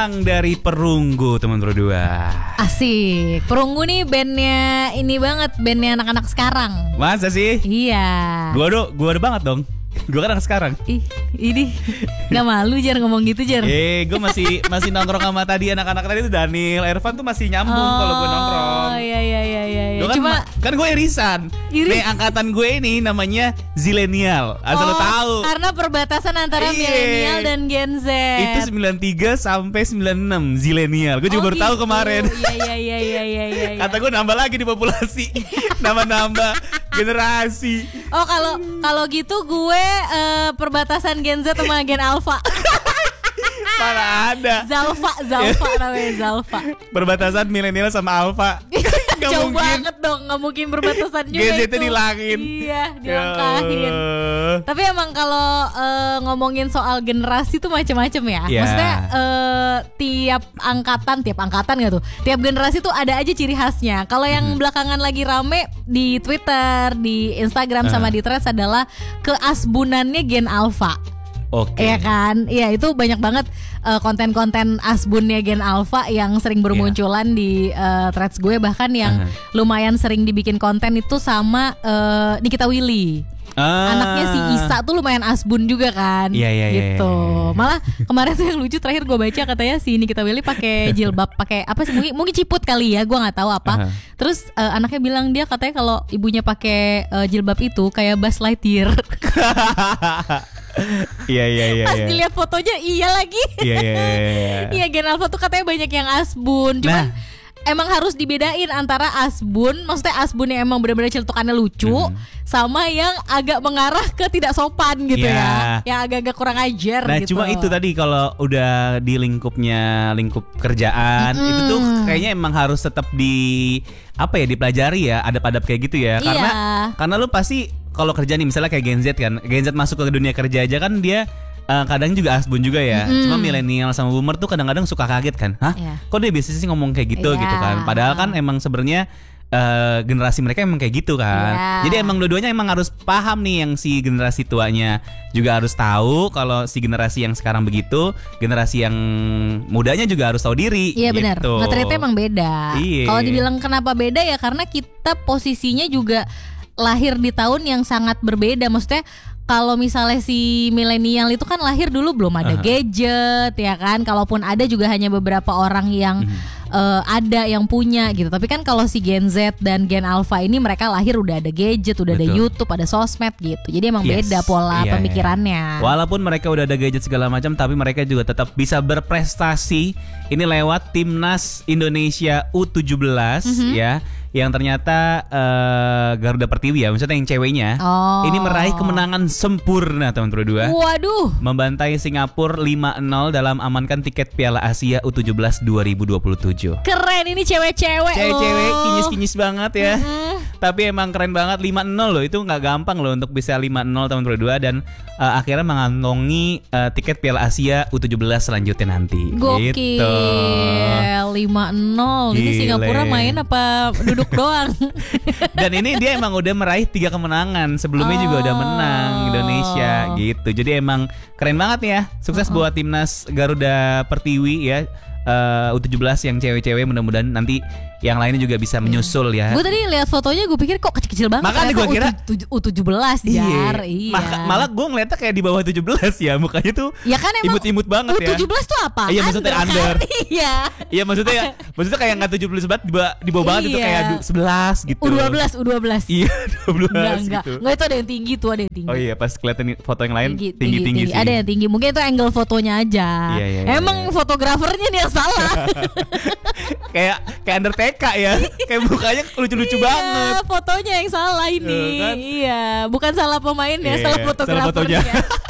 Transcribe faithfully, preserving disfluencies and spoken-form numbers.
datang dari Perunggu teman berdua. Asik. Perunggu nih bandnya ini banget, bandnya anak-anak sekarang. Masa sih? Iya. Gua do, gua ada banget dong. Gue kan anak sekarang. Ih, ini nggak malu Jar ngomong gitu Jar. Eh, gue masih masih nongkrong sama tadi anak-anak tadi itu Daniel, Ervan tuh masih nyambung oh, kalau gue nongkrong. Oh iya iya iya iya. Gua kan, Cuma kan gue irisan. Iris. Nih angkatan gue ini namanya Zilenial. Asal oh, lo tahu. Karena perbatasan antara Iye. milenial dan Gen Z. Itu sembilan tiga sampai sembilan enam Zilenial. Gue juga oh, baru gitu. tahu kemarin. Iya iya iya iya iya iya. Kata gue nambah lagi di populasi. Nambah-nambah generasi. Oh kalau kalau gitu gue uh, perbatasan Gen Z sama Gen Alpha. Mana ada. Zalfa, Zalfa namanya Zalfa. Perbatasan milenial sama Alpha. Gak jauh mungkin. banget dong, gak mungkin berbatasan juga Gen Z itu. dilangin. Iya, dilangkahin. Ya. Tapi emang kalau uh, ngomongin soal generasi tuh macam-macam ya. Yeah. Maksudnya uh, tiap angkatan, tiap angkatan gak tuh? Tiap generasi tuh ada aja ciri khasnya. Kalau yang Mm-hmm. belakangan lagi rame di Twitter, di Instagram sama Uh. di Threads adalah keasbunannya Gen Alpha. Oke. Iya kan, iya itu banyak banget uh, konten-konten asbunnya Gen Alpha yang sering bermunculan di uh, threads gue, bahkan yang Uh-huh. lumayan sering dibikin konten itu sama uh, Nikita Willy. Ah. Anaknya si Isa tuh lumayan asbun juga kan, Iya, iya, iya, gitu. iya, iya. Malah kemarin tuh yang lucu terakhir gue baca katanya si Nikita Willy pakai jilbab, pakai apa sih? Mungkin mungkin ciput kali ya, gue nggak tahu apa. Uh-huh. Terus uh, anaknya bilang dia katanya kalau ibunya pakai uh, jilbab itu kayak Buzz Lightyear. Iya iya iya. Pas iya. dilihat fotonya iya lagi. Iya iya iya. Iya Gen Alpha tuh katanya banyak yang asbun. Cuman Nah. emang harus dibedain antara asbun, maksudnya asbun yang emang benar-benar celutukannya lucu, Hmm. sama yang agak mengarah ke tidak sopan gitu Ya. ya. Yang agak-agak kurang ajar Nah gitu. cuma itu tadi kalau udah di lingkupnya lingkup kerjaan Mm-mm. itu tuh kayaknya emang harus tetap di apa ya dipelajari ya adab-adab kayak gitu ya, karena Iya. karena lu pasti kalau kerja nih misalnya kayak Gen Z kan, Gen Z masuk ke dunia kerja aja kan dia uh, kadang juga asbun juga ya. Mm-mm. Cuma milenial sama boomer tuh kadang-kadang suka kaget kan, hah? Iya. Kok dia biasa sih ngomong kayak gitu Iya. gitu kan? Padahal kan emang sebenarnya Uh, generasi mereka emang kayak gitu kan. Iya. Jadi emang dua-duanya emang harus paham nih, yang si generasi tuanya juga harus tahu kalau si generasi yang sekarang begitu, generasi yang mudanya juga harus tahu diri. Iya benar. gitu. Nge-treatnya emang beda. Iya. Kalau dibilang kenapa beda ya karena kita posisinya juga lahir di tahun yang sangat berbeda. Maksudnya kalau misalnya si milenial itu kan lahir dulu belum ada Uh-huh. gadget ya kan. Kalaupun ada juga hanya beberapa orang yang Mhm. uh, ada yang punya gitu. Tapi kan kalau si Gen Z dan Gen Alpha ini mereka lahir udah ada gadget, udah ada Betul. YouTube, ada sosmed gitu. Jadi emang Yes. beda pola Iya, pemikirannya. Walaupun mereka udah ada gadget segala macam, tapi mereka juga tetap bisa berprestasi. Ini lewat Timnas Indonesia U tujuh belas Mhm. ya, yang ternyata uh, Garuda Pertiwi ya, maksudnya yang ceweknya. Oh. Ini meraih kemenangan sempurna teman berdua. Waduh. Membantai Singapura lima nol dalam amankan tiket Piala Asia U tujuh belas dua ribu dua puluh tujuh. Keren ini cewek-cewek loh. Cewek-cewek kinyis-kinyis banget ya. Mm-mm. Tapi emang keren banget, lima nol loh. Itu gak gampang loh untuk bisa lima nol teman berdua. Dan uh, akhirnya mengantongi uh, tiket Piala Asia U tujuh belas selanjutnya nanti. Gokil. Gitu. lima nol. Ini Gile. Singapura main apa duduk doang? Dan ini dia emang udah meraih tiga kemenangan. Sebelumnya juga udah menang Indonesia gitu. Jadi emang keren banget ya. Sukses buat timnas Garuda Pertiwi ya, uh, U tujuh belas yang cewek-cewek. Mudah-mudahan nanti yang lainnya juga bisa menyusul ya. Gue tadi lihat fotonya gue pikir kok kecil-kecil banget. Makanya Ternyata gua kira U tujuh belas Jar. Iya. Maka- malah gue ngeliatnya kayak di bawah tujuh belas ya. Mukanya tuh Ya kan emang imut-imut banget U ya. tujuh belas tuh apa? Iya, maksudnya under. kan? Iya. Iya maksudnya maksudnya kayak nggak tujuh belas banget, di bawah, di bawah banget itu Iya. kayak du- sebelas gitu. U dua belas, U dua belas. Iya dua belas Enggak, enggak. gitu. Enggak, itu ada yang tinggi tuh, ada yang tinggi. Oh iya, pas kelihatan foto yang lain Tinggi, tinggi-tinggi sih. Ada yang tinggi. Mungkin itu angle fotonya aja. Iya, iya, iya, Emang iya. fotografernya nih yang salah. kayak kayak Undertaker ya. Kayak mukanya lucu-lucu Iya, banget. fotonya yang salah ini. Iya kan? Iya, bukan salah pemainnya, Iya, salah salah fotografernya. fotonya.